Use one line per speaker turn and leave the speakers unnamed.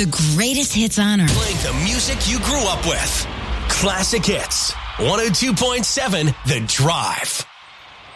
The greatest hits on earth.
Playing the music you grew up with. Classic Hits. 102.7 The Drive.